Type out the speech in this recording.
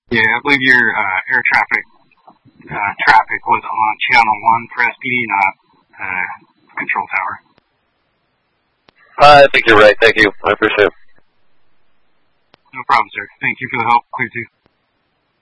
Yeah, I believe your air traffic was on channel 1 for SPD, not control tower. I think you're right. Thank you. I appreciate it. No problem, sir. Thank you for the help. Clear 2.